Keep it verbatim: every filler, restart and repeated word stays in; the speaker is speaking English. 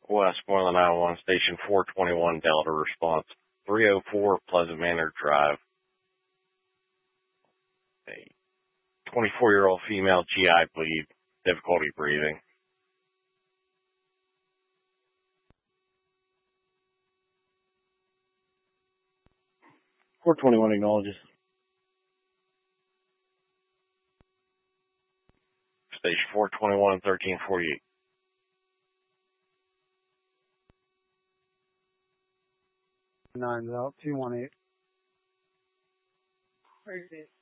Westmoreland, Iowa one, Station four twenty-one, Delta response, three oh four Pleasant Manor Drive. A twenty-four-year-old female G I bleed, difficulty breathing. four twenty-one acknowledges. Station four twenty-one, thirteen forty-eight. Nine's out, two one eight.